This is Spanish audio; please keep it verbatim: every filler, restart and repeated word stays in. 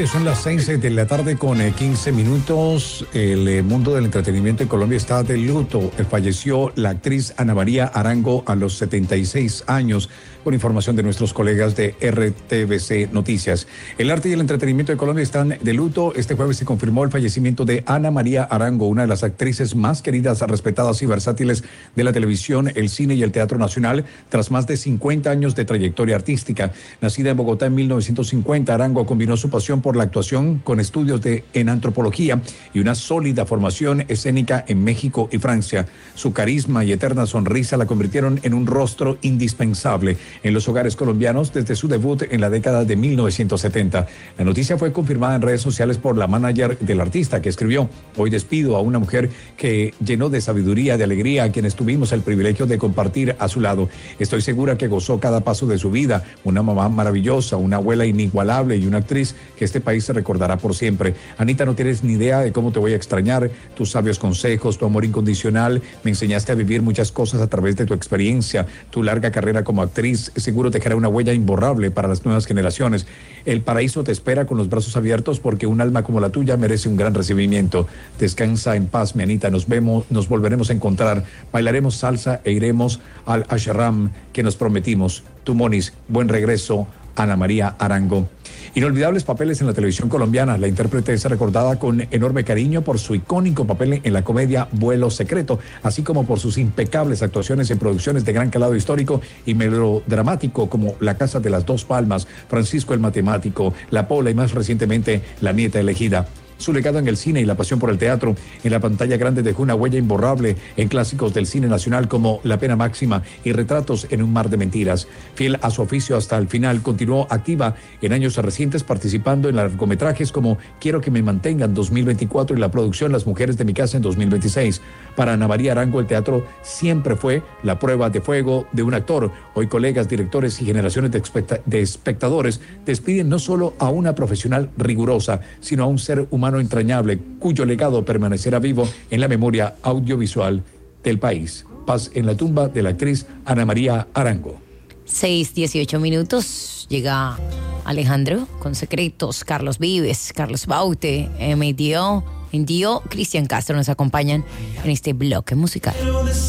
Colombia, son las seis de la tarde con quince minutos. El eh, mundo del entretenimiento en Colombia está de luto. Falleció la actriz Ana María Arango a los setenta y seis años, con información de nuestros colegas de R T V C Noticias. El arte y el entretenimiento de Colombia están de luto. Este jueves se confirmó el fallecimiento de Ana María Arango, una de las actrices más queridas, respetadas y versátiles de la televisión, el cine y el teatro nacional, tras más de cincuenta años de trayectoria artística. Nacida en Bogotá en mil novecientos cincuenta, Arango combinó su pasión por la actuación con estudios de, en antropología y una sólida formación escénica en México y Francia. Su carisma y eterna sonrisa la convirtieron en un rostro indispensable en los hogares colombianos desde su debut en la década de mil novecientos setenta. La noticia fue confirmada en redes sociales por la manager del artista, que escribió: hoy despido a una mujer que llenó de sabiduría, de alegría, a quienes tuvimos el privilegio de compartir a su lado. Estoy segura que gozó cada paso de su vida, una mamá maravillosa, una abuela inigualable y una actriz que este país se recordará por siempre. Anita, no tienes ni idea de cómo te voy a extrañar, tus sabios consejos, tu amor incondicional, me enseñaste a vivir muchas cosas a través de tu experiencia, tu larga carrera como actriz seguro dejará una huella imborrable para las nuevas generaciones. El paraíso te espera con los brazos abiertos, porque un alma como la tuya merece un gran recibimiento. Descansa en paz, mi Anita, nos vemos, nos volveremos a encontrar, bailaremos salsa e iremos al ashram que nos prometimos. Tu Monis, buen regreso, Ana María Arango. Inolvidables papeles en la televisión colombiana. La intérprete es recordada con enorme cariño por su icónico papel en la comedia Vuelo Secreto, así como por sus impecables actuaciones en producciones de gran calado histórico y melodramático como La Casa de las Dos Palmas, Francisco el Matemático, La Pola y más recientemente La Nieta Elegida. Su legado en el cine y la pasión por el teatro en la pantalla grande dejó una huella imborrable en clásicos del cine nacional como La Pena Máxima y Retratos en un Mar de Mentiras. Fiel a su oficio hasta el final, continuó activa en años recientes participando en largometrajes como Quiero que me mantengan dos mil veinticuatro y la producción Las Mujeres de mi Casa en dos mil veintiséis. Para Ana María Arango, el teatro siempre fue la prueba de fuego de un actor. Hoy colegas, directores y generaciones de, espect- de espectadores despiden no solo a una profesional rigurosa, sino a un ser humano entrañable, cuyo legado permanecerá vivo en la memoria audiovisual del país. Paz en la tumba de la actriz Ana María Arango. seis, dieciocho minutos. Llega Alejandro con Secretos, Carlos Vives, Carlos Baute, M D O, Indio, Cristian Castro nos acompañan en este bloque musical.